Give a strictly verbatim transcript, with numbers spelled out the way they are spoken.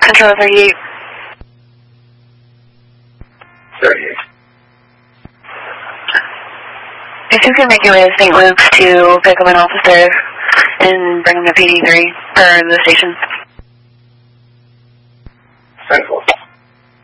Control thirty-eight. thirty-eight. If you can make your way to Saint Luke's to pick up an officer and bring him to P D three, or the station. Central.